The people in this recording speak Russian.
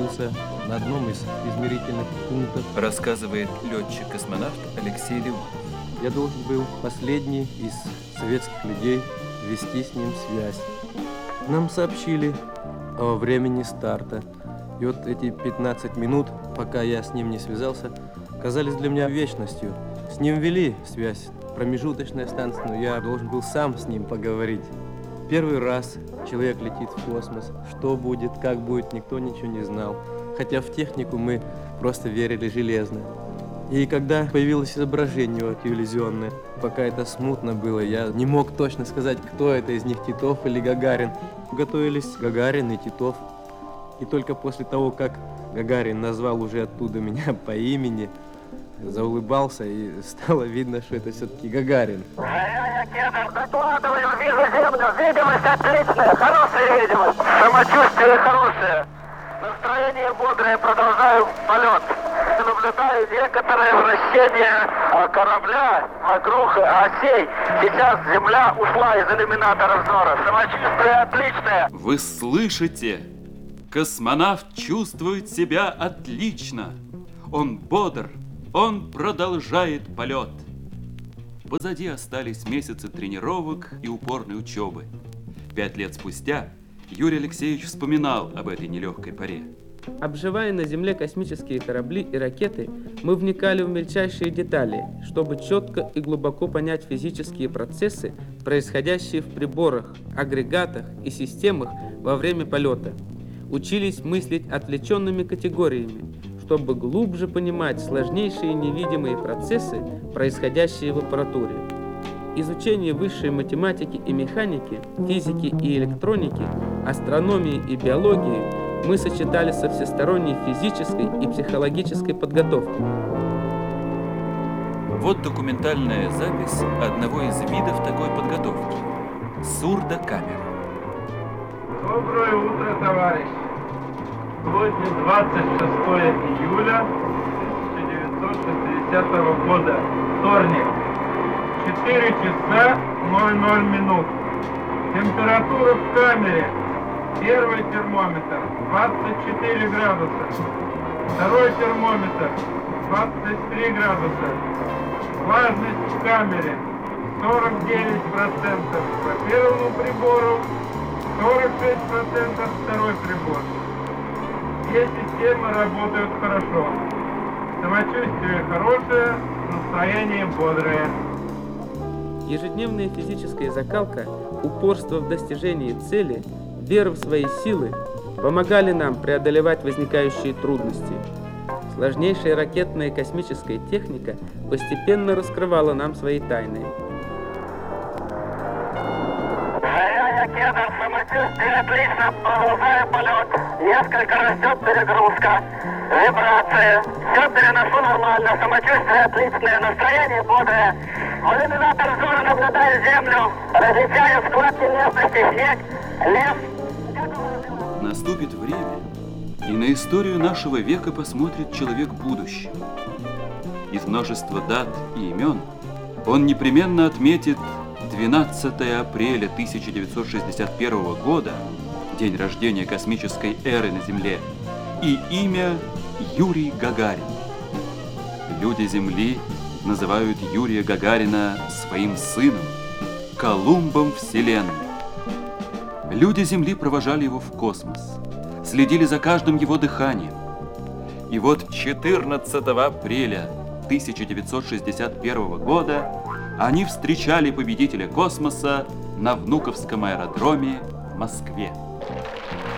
находился на одном из измерительных пунктов. Рассказывает летчик-космонавт Алексей Леонов. Я должен был последний из советских людей вести с ним связь. Нам сообщили о времени старта. И вот эти 15 минут, пока я с ним не связался, казались для меня вечностью. С ним вели связь, промежуточная станция, но я должен был сам с ним поговорить. Первый раз человек летит в космос. Что будет, как будет, никто ничего не знал. Хотя в технику мы просто верили железно. И когда появилось изображение вот, иллюзионное, пока это смутно было, я не мог точно сказать, кто это из них, Титов или Гагарин. Готовились Гагарин и Титов. И только после того, как Гагарин назвал уже оттуда меня по имени, заулыбался, и стало видно, что это все-таки Гагарин. Я Кедр, докладываю, вижу Землю, видимость отличная, хорошая видимость, самочувствие хорошее, настроение бодрое, продолжаю полет. Наблюдаю некоторое вращение корабля вокруг осей. Сейчас Земля ушла из иллюминатора взора, самочувствие отличное. Вы слышите? Космонавт чувствует себя отлично. Он бодр, он продолжает полет. Позади остались месяцы тренировок и упорной учебы. 5 лет спустя Юрий Алексеевич вспоминал об этой нелегкой поре. Обживая на Земле космические корабли и ракеты, мы вникали в мельчайшие детали, чтобы четко и глубоко понять физические процессы, происходящие в приборах, агрегатах и системах во время полета. Учились мыслить отвлеченными категориями, чтобы глубже понимать сложнейшие невидимые процессы, происходящие в аппаратуре. Изучение высшей математики и механики, физики и электроники, астрономии и биологии мы сочетали со всесторонней физической и психологической подготовкой. Вот документальная запись одного из видов такой подготовки – сурдокамеры. Доброе утро, товарищи! Сегодня 26 июля 1960 года, вторник, 4 часа 00 минут. Температура в камере. Первый термометр 24 градуса. Второй термометр 23 градуса. Влажность в камере 49% по первому прибору, 46% второй прибор. Все системы работают хорошо. Самочувствие хорошее, настроение бодрое. Ежедневная физическая закалка, упорство в достижении цели, вера в свои силы помогали нам преодолевать возникающие трудности. Сложнейшая ракетная и космическая техника постепенно раскрывала нам свои тайны. Я Кедр, самочувствие отлично, продолжаю полет. Несколько растет перегрузка, вибрация. Все переношу нормально, самочувствие отличное, настроение бодрое. В иллюминатор взора наблюдаю Землю, различаю складки местности, снег, лес. Наступит время, и на историю нашего века посмотрит человек будущего. Из множества дат и имен он непременно отметит 12 апреля 1961 года, день рождения космической эры на Земле, и имя Юрий Гагарин. Люди Земли называют Юрия Гагарина своим сыном, Колумбом Вселенной. Люди Земли провожали его в космос, следили за каждым его дыханием. И вот 14 апреля 1961 года они встречали победителя космоса на Внуковском аэродроме в Москве.